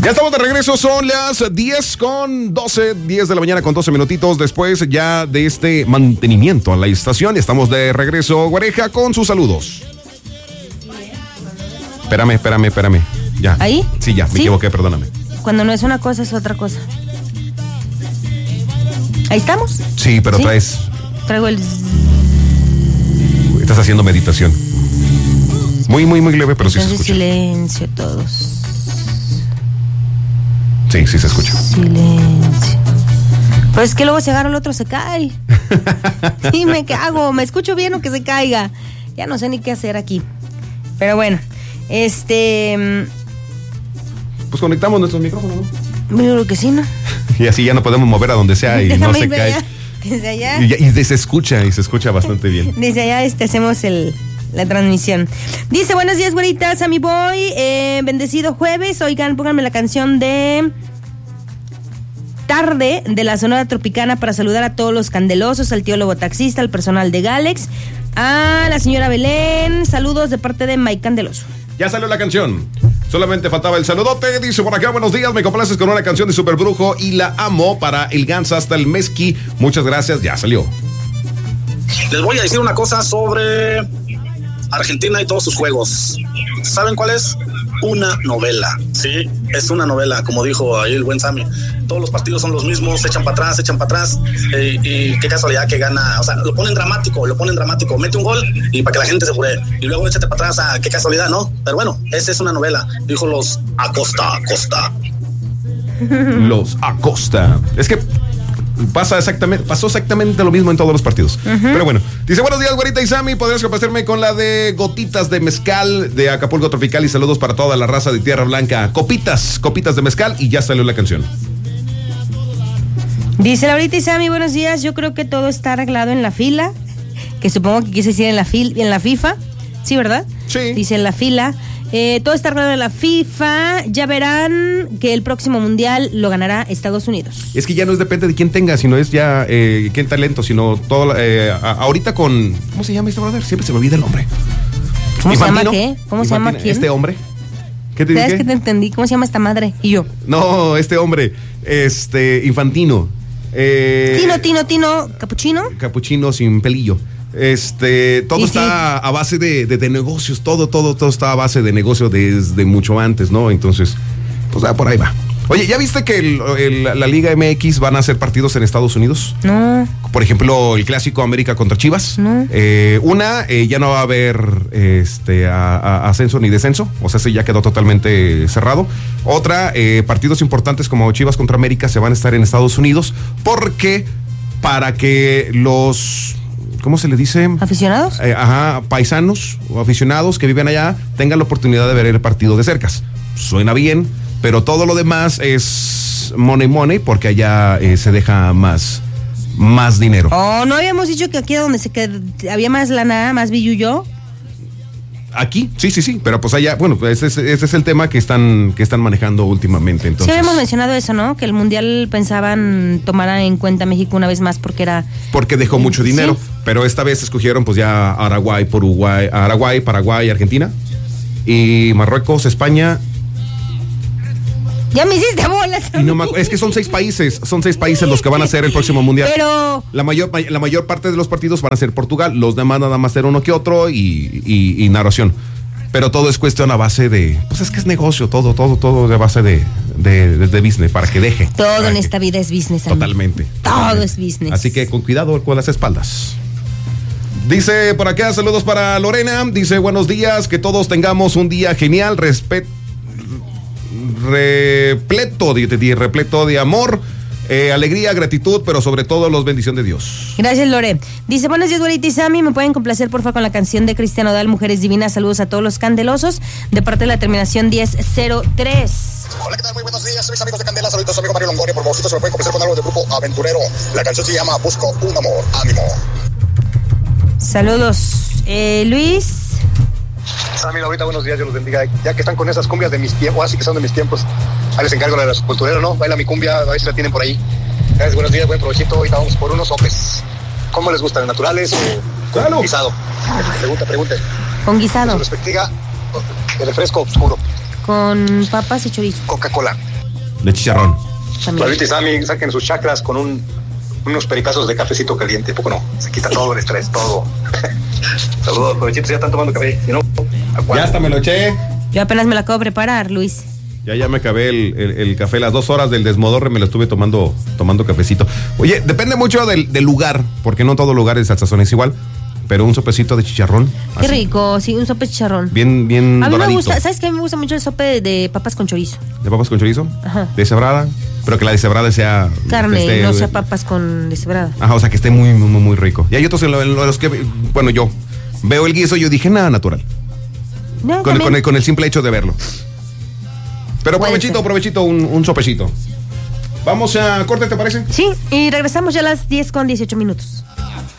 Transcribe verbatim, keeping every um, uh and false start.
Ya estamos de regreso, son las diez con doce, diez de la mañana con doce minutitos después ya de este mantenimiento a la estación. Estamos de regreso, Güereja, con sus saludos. Espérame, espérame, espérame. Ya. ¿Ahí? Sí, ya, me ¿Sí? equivoqué, perdóname. Cuando no es una cosa, es otra cosa. ¿Ahí estamos? Sí, pero ¿Sí? traes... Traigo el... Estás haciendo meditación. Muy, muy, muy leve, pero sí se Entonces, escucha. silencio todos. Sí, sí se escucha. Silencio. Pero es que luego si agarro el otro se cae. Dime, ¿qué hago? ¿Me escucho bien o que se caiga? Ya no sé ni qué hacer aquí. Pero bueno, este... Pues conectamos nuestros micrófonos, ¿no? Yo creo que sí, ¿no? Y así ya no podemos mover a donde sea y Déjame no se irme cae. allá. Desde allá. Y, ya- y se escucha, y se escucha bastante bien. Desde allá este, hacemos el, la transmisión. Dice, buenos días, güeritas, a mi boy, eh, bendecido jueves. Oigan, pónganme la canción de Tarde de la Sonora Tropicana para saludar a todos los candelosos, al tío Lobo Taxista, al personal de Galex, a la señora Belén. Saludos de parte de Mike Candeloso. Ya salió la canción. Solamente faltaba el saludote. Dice por acá, buenos días, me complaces con una canción de Super Brujo y la amo para el Gansa hasta el Mezqui. Muchas gracias, ya salió. Les voy a decir una cosa sobre Argentina y todos sus juegos. ¿Saben cuál es? Una novela, ¿sí? Es una novela, como dijo ahí el buen Sammy. Todos los partidos son los mismos, se echan para atrás, se echan para atrás. Eh, y qué casualidad que gana. O sea, lo ponen dramático, lo ponen dramático. Mete un gol y para que la gente se jure. Y luego échate para atrás, ah, qué casualidad, ¿no? Pero bueno, esa es una novela. Dijo los Acosta, Acosta. Los Acosta. Es que pasa exactamente, pasó exactamente lo mismo en todos los partidos. Uh-huh. Pero bueno, dice, buenos días, güerita y Sammy, podrías complacerme con la de Gotitas de Mezcal de Acapulco Tropical y saludos para toda la raza de Tierra Blanca. Copitas, copitas de mezcal y ya salió la canción. Dice Laurita y Sammy, buenos días, yo creo que todo está arreglado en la fila, que supongo que quise decir en la, fil, en la FIFA, ¿sí, verdad? Sí. Dice en la fila. Eh, todo está arreglado en la FIFA. Ya verán que el próximo mundial lo ganará Estados Unidos. Es que ya no es depende de quién tenga, sino es ya eh, quién talento, sino todo. Eh, a, ahorita con. ¿Cómo se llama este brother? Siempre se me olvida el nombre. ¿Cómo Infantino, se llama qué? ¿Cómo Infantino, se llama quién? Este hombre. ¿Qué te ¿Sabes dije? que te entendí? ¿Cómo se llama esta madre? Y yo. No, este hombre. Este. Infantino. Eh, Tino, Tino, Tino, capuchino. Capuchino sin pelillo. Este, todo sí, está sí. a base de, de, de negocios, todo, todo, todo está a base de negocio desde mucho antes, ¿no? Entonces, pues ah, por ahí va. Oye, ¿ya viste que el, el, la Liga M X van a hacer partidos en Estados Unidos? No. Por ejemplo, el clásico América contra Chivas. No. Eh, una, eh, ya no va a haber este, a, a, ascenso ni descenso, o sea, ese ya quedó totalmente cerrado. Otra, eh, partidos importantes como Chivas contra América se van a estar en Estados Unidos, porque para que los... ¿Cómo se le dice? ¿Aficionados? Eh, ajá, paisanos o aficionados que viven allá tengan la oportunidad de ver el partido de cercas. Suena bien, pero todo lo demás es money money porque allá eh, se deja más, más dinero. Oh, ¿no habíamos dicho que aquí era donde se qued... había más lana, más billuyo? Aquí, sí, sí, sí, pero pues allá, bueno, ese es, ese es el tema que están, que están manejando últimamente. Entonces, sí, habíamos mencionado eso, ¿no? Que el mundial pensaban tomar en cuenta a México una vez más porque era... Porque dejó mucho dinero, sí. Pero esta vez escogieron pues ya Araguay, Uruguay, Araguay, Paraguay, Argentina y Marruecos, España. Ya me hiciste bolas. Y no me, es que son seis países, son seis países los que van a hacer el próximo mundial. Pero la mayor, la mayor parte de los partidos van a ser Portugal, los demás nada más ser uno que otro y, y, y narración. Pero todo es cuestión a base de, pues es que es negocio, todo, todo, todo de base de, de, de, de business, para que deje. Todo para en que, esta vida es business. Totalmente. Todo totalmente. es business. Así que con cuidado con las espaldas. Dice por acá, saludos para Lorena. Dice, buenos días, que todos tengamos un día genial, respeto. repleto de, de, repleto de amor, eh, alegría, gratitud, pero sobre todo los bendiciones de Dios. Gracias, Lore. Dice, buenos días, güerita y Sammy, me pueden complacer porfa con la canción de Cristian Odal, Mujeres Divinas. Saludos a todos los candelosos de parte de la terminación diez cero tres. Hola, ¿qué tal? Muy buenos días, mis amigos de Candela. Saludos a su amigo Mario Longoria. Por vosotros se me pueden complacer con algo del grupo Aventurero. La canción se llama Busco un amor, ánimo. Saludos, eh, Luis. Sammy, ahorita buenos días, Dios los bendiga. Ya que están con esas cumbias de mis tiempos, así que son de mis tiempos, ahí les encargo la de las cultureros, ¿no? Baila mi cumbia, a ver si la tienen por ahí. Gracias, buenos días, buen provechito. Ahorita vamos por unos sopes. ¿Cómo les gustan? ¿Naturales o con claro. guisado? Pregunta, pregunte. Con guisado. Con respectiva, el refresco oscuro. Con papas y chorizo. Coca-Cola. De chicharrón. Laurita y Sammy saquen sus chakras con un, unos pericazos de cafecito caliente. ¿Poco no? Se quita todo el estrés, todo. Saludos, provechitos, ya están tomando café. Si no, ya hasta me lo eché. Yo apenas me la acabo de preparar, Luis. Ya, ya me acabé el, el, el café. Las dos horas del desmodorre me lo estuve tomando, tomando cafecito. Oye, depende mucho del, del lugar, porque no todo lugar es sazón es igual. Pero un sopecito de chicharrón. Qué así. rico, sí, un sope de chicharrón. Bien, bien A mí doradito. me gusta, ¿sabes qué? A mí me gusta mucho el sope de, de papas con chorizo. ¿De papas con chorizo? Ajá. Deshebrada. Pero que la deshebrada sea... Carne, esté, no sea papas con deshebrada. Ajá, o sea, que esté muy, muy, muy rico. Y hay otros en lo- en los que... Bueno, yo veo el guiso y yo dije, nada, natural. No, Con, también. con el, con el simple hecho de verlo. Pero Puede provechito, ser. provechito, un, un sopecito. Vamos a corte, ¿te parece? Sí, y regresamos ya a las diez con dieciocho minutos.